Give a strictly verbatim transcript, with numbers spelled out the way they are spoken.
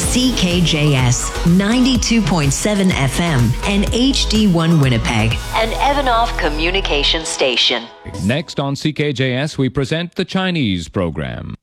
C K J S ninety-two point seven F M and H D one Winnipeg, an Evanoff communication station. Next on C K J S, we present the Chinese program.